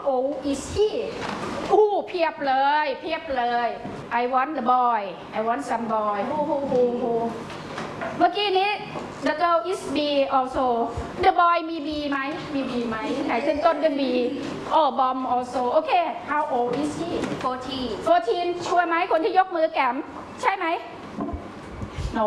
old is he เพียบเลยเพียบเลย I want the boy I want some boy who เมื่อกี้นี้ the girl is B also the boy มี B ไหมมี B ไหมไหนขึ้นต้นด้วย B bomb also โอเค how old is he 14ชัวร์ไหมคนที่ยกมือแกมใช่ไหม no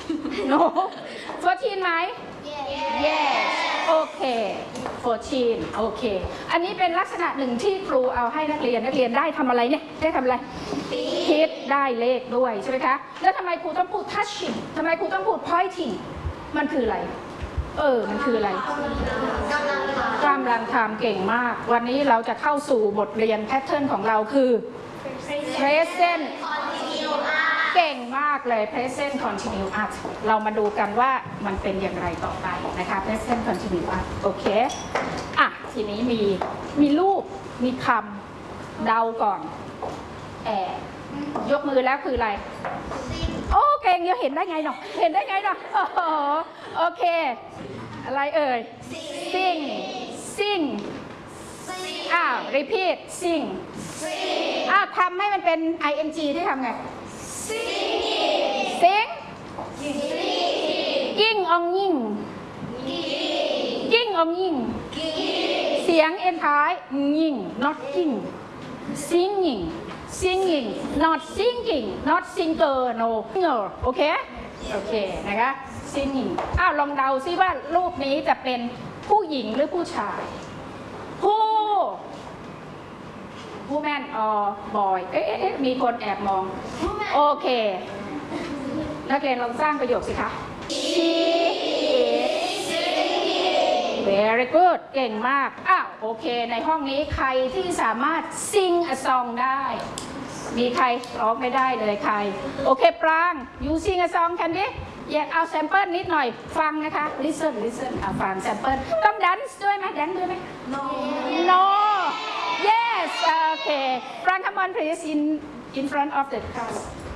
14ไหม yes โอเค14โอเคอันนี้เป็นลักษณะหนึ่งที่ครูเอาให้นักเรียนได้ทำอะไรเนี่ยได้ทำอะไรคิดได้เลขด้วยใช่ไหมคะแล้วทำไมครูต้องพูด touching ทำไมครูต้องพูด pointing มันคืออะไรมันคืออะไรกำลังทำเก่งมากวันนี้เราจะเข้าสู่บทเรียนแพทเทิร์นของเราคือ present เก่งมากเลย present continuous เรามาดูกันว่ามันเป็นอย่างไรต่อไปนะคะ present continuous โอเคทีนี้มีรูปมีคำเดาก่อนยกมือแล้วคืออะไรเก่งเห็นได้ไงเนาะโอเคอะไรsing repeat sing ทำให้มันเป็น ing ที่ทำไง sing ging on ying เสียงเอ็นท้าย ying not ging singing not singing not singer no singer โอเคนะคะ singing ลองเดาซิว่ารูปนี้จะเป็นผู้หญิงหรือผู้ชายผู้แมนบอยมีคนแอบมองโอเคนักเรียนลองสร้างประโยคสิคะ She is very good เก่งมากโอเคในห้องนี้ใครที่สามารถ sing a song ได้มีใครร้องไม่ได้เลยใครโอเคปราง you sing a song can be เอา sample นิดหน่อยฟังนะคะ listen ฟัง sample ต้อง dance ด้วยไหม dance ด้วยไหม no yes okay ปราง come on please in front of the class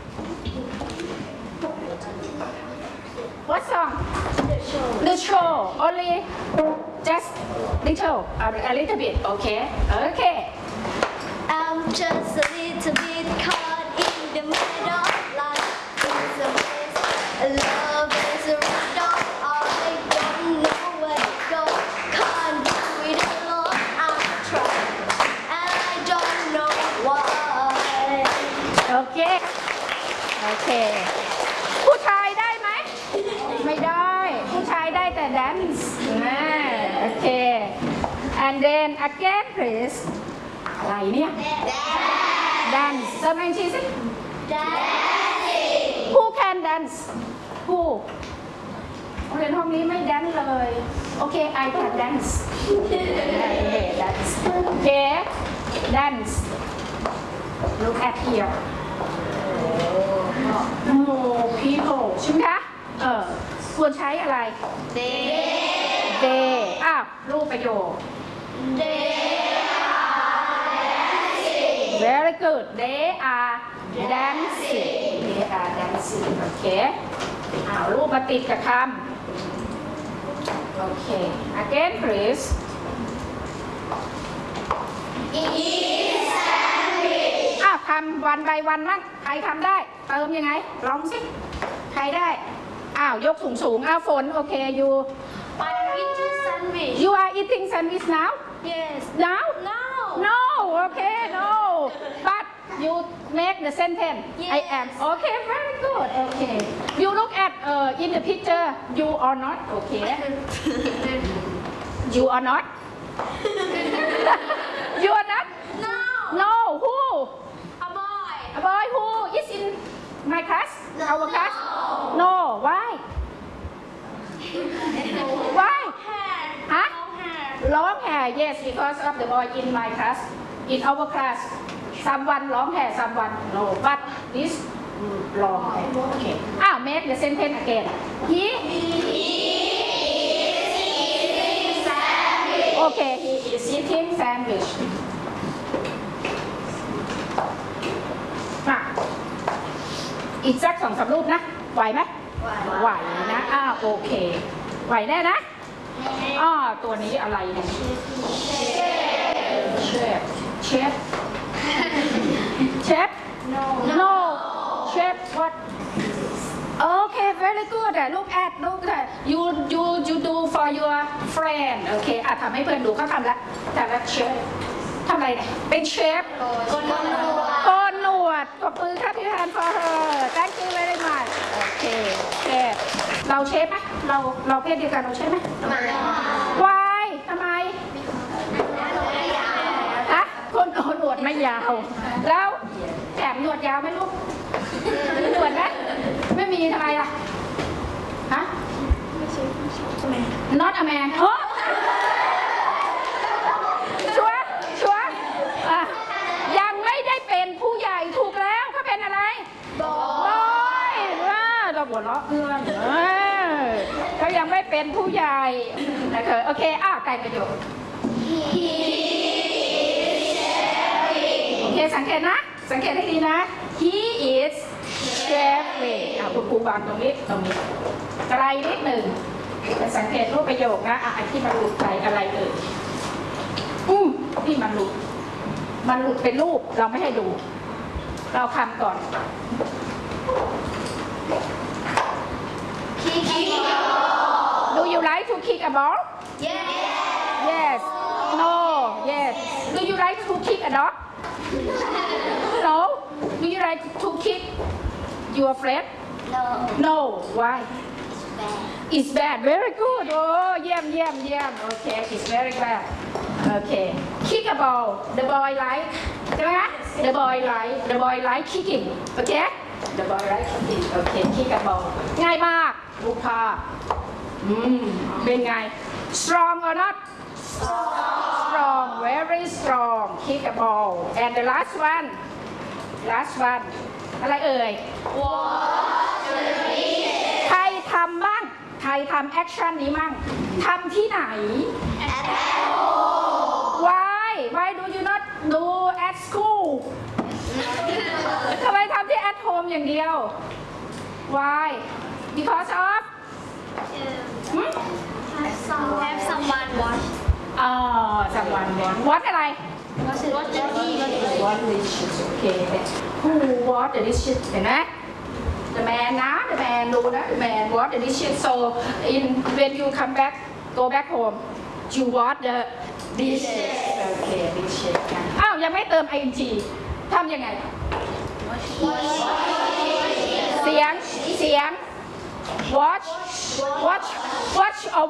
what song the show only just little a little bit okay I'm just a little bit caught in the middle of life. It's a mess. Love is a riddle. I don't know where to go. Can't do it alone. I'm trying, and I don't know why. โอเคผู้ชายได้ไหมไม่ได้ผู้ชายได้แต่ dance โอเค and then again please อะไรเนี่ย dance ทำไมชี้สิ who can dance who เรียนห้องนี้ไม่ dance เลยโอเค I can dance dance โอเค dance look at here people ใช่ไหมคะควรใช้อะไร they รูปประโยค very good they are dancing โอเครูปมาติดกับคำโอเค again pleaseทำวันใบวันมั่งใครทำได้เติมยังไงลองสิใครได้ยกสูงฝนโอเค you are eating sandwich now Yes. now no okay no but you make the sentence yes. I am okay very good okay you look at in the picture you are not okay you are not you are not no who a boy who is in my class our class no why long hair yes because of the boy in my class in our class someone long hair someone no but this long hair okay make the sentence again he okay he is eating sandwich อีกสัก2-3 รูปนะไหวไหมไหวนะโอเคไหวแน่นะตัวนี้อะไรเนี่ยเชฟ look at you do for your friend โอเคทำให้เพื่อนดูเขาทำแล้วเชฟทำอะไรเนี่ยเป็นเชฟโกนหนวดขอบคุณค่ะพี่ฮัน for her thank you very much โอเคเราเชฟไหมเราเพศเดียวกันเราเชฟไหมwhy ทำไมคนโกนหนวดไม่ยาวแล้วแถมหนวดยาวไหมลูกมีหนวดไหมไม่มีทำไมล่ะฮะ not a man ชัวร์ยังไม่ได้เป็นผู้ใหญ่ถูกแล้วเขาเป็นอะไรบอยเราหัวเราะเพื่อนเขายังไม่เป็นผู้ใหญ่นะคะโอเคแต่งประโยคโอเคสังเกตให้ดีนะ he is shaving คุณครูวางตรงนี้ไกลนิดหนึ่งสังเกตรูปประโยคนะไอ้ที่มันหลุดไปอะไรที่มันหลุดเป็นรูปเราไม่ให้ดูเราคำก่อน Do you like to kick a ball? Yes. No. Yes. Do you like to kick a dog? No. Do you like to kick your friend? No. Why? It's bad. Very good. Oh, เยี่ยม Okay. It's very bad. Okay. Kick a ball. The boy like. ใช่ไหม The boy like kicking. Okay. The boy like kicking. Okay. Kick a ball. ง่ายมากลูกค้าเป็นไง strong or not strong very strong kick a ball and the last one อะไรเอ่ยใครทำบ้างใครทำแอคชั่นนี้มั่งทำที่ไหน why do you not do at school ทำไมทำที่ at home อย่างเดียว why because of have someone watch someone watch อะไร watch the TV watch dishes โอเค who watch the dishes เห็นไหม the man นะ the man ดูนะ the man watch the dishes so when you go back home you watch the dishes โอเค dishes ยังไม่เติม ing ทำยังไงเสียงwatch or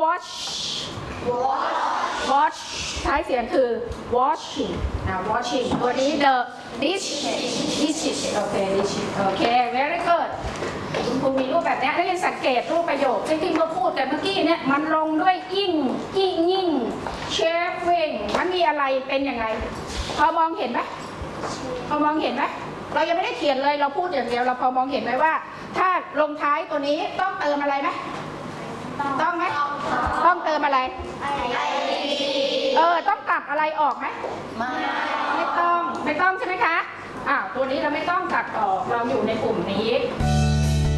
watch ท้ายเสียงคือ watching ตัวนี้ the dishes โอเค dishes โอเค very good คุณครูมีรูปแบบนี้แล้วยังสังเกตรูปประโยคที่เราพูดแต่เมื่อกี้เนี่ยมันลงด้วยยิ่ง shaving มันมีอะไรเป็นยังไงพอมองเห็นไหมเรายังไม่ได้เขียนเลยเราพูดอย่างเดียวเราพอมองเห็นไหมว่าถ้าลงท้ายตัวนี้ต้องเติมอะไรไหมต้องไหมต้องเติมอะไรต้องตัดอะไรออกไหมไม่ต้องใช่ไหมคะตัวนี้เราไม่ต้องตัดออกเราอยู่ในกลุ่มนี้